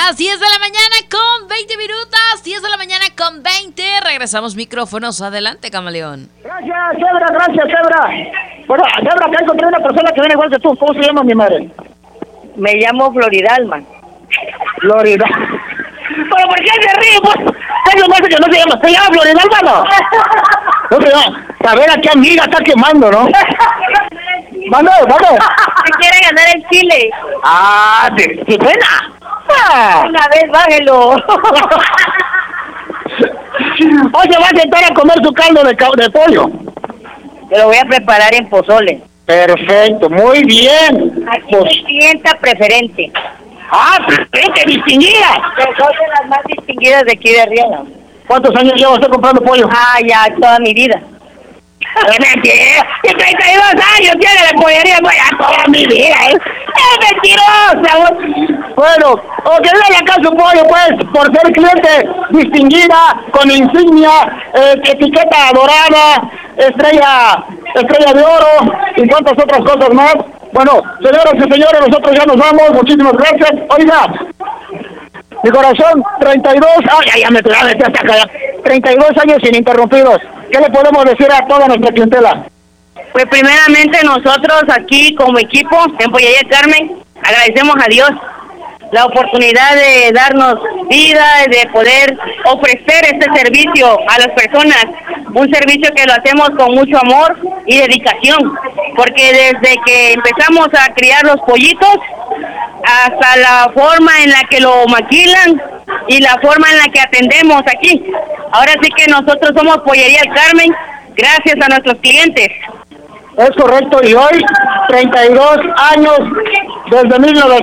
Las 10 de la mañana con 20 minutos. 10 de la mañana con 20. Regresamos micrófonos. Adelante, camaleón. Gracias, Zebra, gracias, Zebra. Bueno, Zebra, acá encontré una persona que viene igual que tú. ¿Cómo se llama, mi madre? Me llamo Floridalma. Florida. ¿Pero por qué se ríe, pues? Es lo más que no se llama. ¿Se llama Floridalma, no? No se llama. A ver, ¿a qué amiga está quemando, no? Mano. Se quiere ganar el Chile. Ah, qué pena. Una vez, bájelo. Hoy se va a sentar a comer su caldo de pollo. Te lo voy a preparar en pozole. Perfecto, muy bien. Aquí soy clienta preferente. Ah, preferente, distinguida. Yo soy de las más distinguidas de aquí de Arriaga. ¿Cuántos años lleva usted comprando pollo? Ah, ya, toda mi vida. ¡Es mentira! ¡Y 32 años tiene la pollería! ¡Voy a toda mi vida, eh! ¡Es mentirosa! Bueno, o que le acá su pollo, pues, por ser cliente distinguida, con insignia, etiqueta dorada, estrella de oro, y cuantas otras cosas más. Bueno, señoras y señores, nosotros ya nos vamos. Muchísimas gracias. Oiga, mi corazón, 32... ¡Ay, ya me metí hasta acá! 32 años ininterrumpidos. ¿Qué le podemos decir a toda nuestra clientela? Pues primeramente nosotros aquí como equipo en Pollería Carmen agradecemos a Dios la oportunidad de darnos vida, de poder ofrecer este servicio a las personas, un servicio que lo hacemos con mucho amor y dedicación, porque desde que empezamos a criar los pollitos hasta la forma en la que lo maquilan y la forma en la que atendemos aquí. Ahora sí que nosotros somos Pollería El Carmen, gracias a nuestros clientes. Es correcto, y hoy, 32 años desde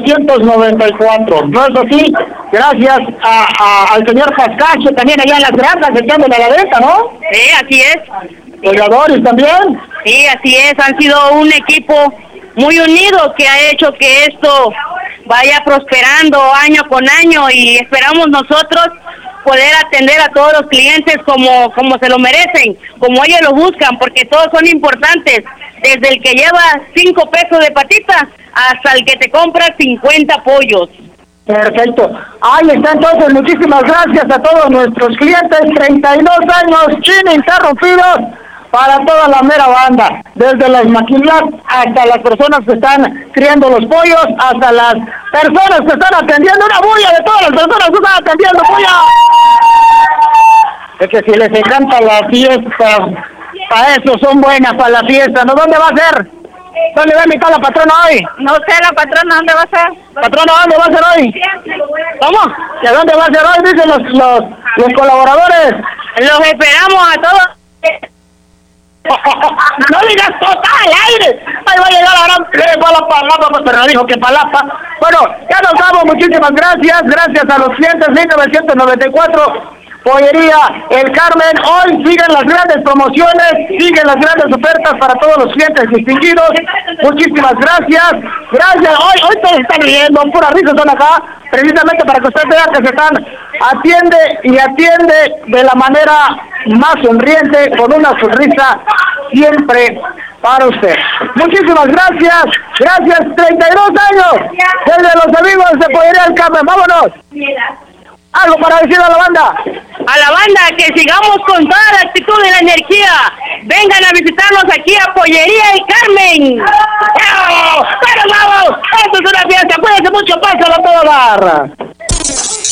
1994, ¿no es así? Gracias al señor Pascacho, también allá en las granjas, echándole a la venta, ¿no? Sí, así es. Colgadores también. Sí, así es, han sido un equipo muy unido que ha hecho que esto vaya prosperando año con año, y esperamos nosotros poder atender a todos los clientes como se lo merecen, como ellos lo buscan, porque todos son importantes, desde el que lleva 5 pesos de patita hasta el que te compra 50 pollos. Perfecto. Ahí está, entonces, muchísimas gracias a todos nuestros clientes, 32 años ininterrumpidos para toda la mera banda, desde las maquilas hasta las personas que están criando los pollos, hasta las personas que están atendiendo, una bulla de todas las personas que están atendiendo, bulla. Es que si les encanta la fiesta, para eso son buenas, para la fiesta, ¿no? ¿Dónde va a ser? ¿Dónde va a invitar la patrona hoy? No sé, la patrona, ¿dónde va a ser? ¿Patrona, dónde va a ser hoy? ¿Cómo? ¿De dónde va a ser hoy? Dicen los colaboradores. Los esperamos a todos. No digas total al aire. Ahí va a llegar la gran palapa, pero dijo que palapa. Bueno, ya nos vamos, muchísimas gracias. Gracias a los clientes 1994. Pollería El Carmen. Hoy siguen las grandes promociones, siguen las grandes ofertas para todos los clientes distinguidos. Muchísimas gracias. Gracias. Hoy todos están riendo, pura risa están acá, precisamente para que usted vea que se están atiende de la manera más sonriente, con una sonrisa siempre para usted. Muchísimas gracias. Gracias, 32 años desde los amigos de Pollería El Carmen. Vámonos. ¿Algo para decir a la banda? A la banda, que sigamos con toda la actitud y la energía. Vengan a visitarnos aquí a Pollería El Carmen. ¡Vamos! ¡Vamos! ¡Esto es una fiesta! ¡Cuídense mucho! ¡Pásalo a todo dar!